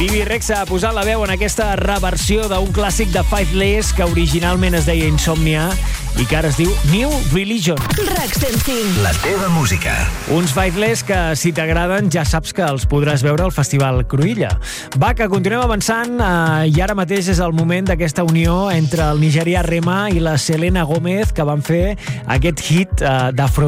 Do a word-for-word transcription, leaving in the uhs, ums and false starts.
Stevie Rex ha posat la veu en aquesta reversió d'un clàssic de Faithless que originalment es deia Insomnia i que ara es diu New Religion. RAC cent cinc. La teva música. Uns Faithless que, si t'agraden, ja saps que els podràs veure al Festival Cruïlla. Va, que continuem avançant eh, i ara mateix és el moment d'aquesta unió entre el nigerià Rema i la Selena Gomez, que van fer aquest hit eh, d'Afro